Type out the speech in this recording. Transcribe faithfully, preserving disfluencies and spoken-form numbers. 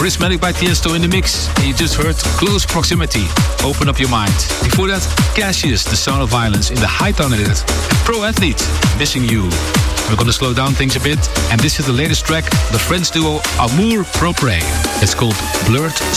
Prismatic by Tiesto in the mix. And you just heard Close Proximity, Open Up Your Mind. Before that, Cassius, The Sound of Violence in the high tone edit. And Pro Athlete, Missing You. We're gonna slow down things a bit. And this is the latest track, the French duo Amour Propre. It's called Blurred